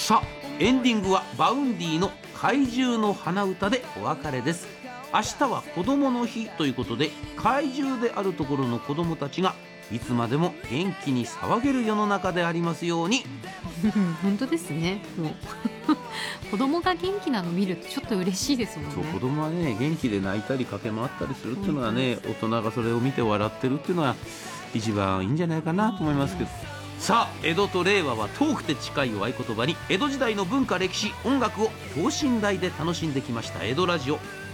さあエンディングはバウンディの怪獣の花歌でお別れです。明日は子供の日ということで、怪獣であるところの子供たちがいつまでも元気に騒げる世の中でありますように。 本当ですね。もう子供が元気なの見るとちょっと嬉しいですもんね。 そう、子供はね元気で泣いたり駆け回ったりするっていうのはね、大人がそれを見て笑ってるっていうのは一番いいんじゃないかなと思いますけど。さあ江戸と令和は遠くて近いを合言葉に、江戸時代の文化歴史音楽を等身大で楽しんできました江戸ラジオ。